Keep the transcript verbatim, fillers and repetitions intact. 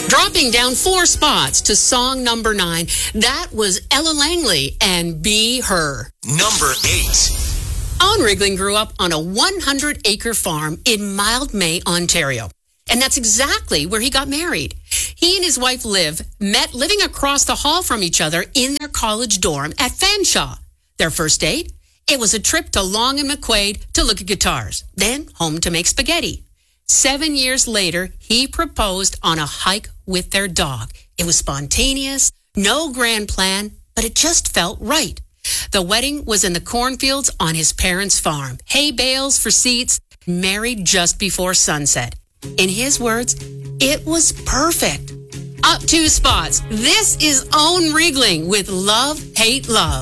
Dropping down four spots to song number nine, that was Ella Langley and Be Her. Number eight. Owen Rigling grew up on a one hundred acre farm in Mildmay, Ontario. And that's exactly where he got married. He and his wife Liv met living across the hall from each other in their college dorm at Fanshawe. Their first date? It was a trip to Long and McQuaid to look at guitars, then home to make spaghetti. Seven years later, he proposed on a hike with their dog. It was spontaneous, no grand plan, but it just felt right. The wedding was in the cornfields on his parents' farm. Hay bales for seats, married just before sunset. In his words, it was perfect. Up two spots. This is Owen Rigling with Love, Hate, Love.